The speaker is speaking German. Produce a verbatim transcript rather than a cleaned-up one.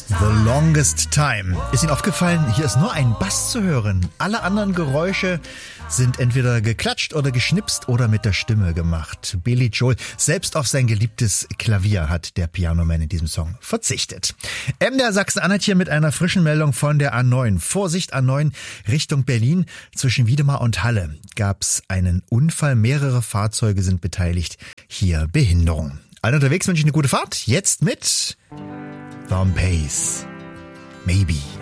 The Longest Time. Ist Ihnen aufgefallen, hier ist nur ein Bass zu hören. Alle anderen Geräusche sind entweder geklatscht oder geschnipst oder mit der Stimme gemacht. Billy Joel, selbst auf sein geliebtes Klavier hat der Pianoman in diesem Song verzichtet. M D R Sachsen-Anhalt hier mit einer frischen Meldung von der A neun. Vorsicht, A neun Richtung Berlin. Zwischen Wiedemar und Halle gab's einen Unfall. Mehrere Fahrzeuge sind beteiligt. Hier Behinderung. Allen unterwegs wünsche ich eine gute Fahrt. Jetzt mit Thom Pace. Maybe.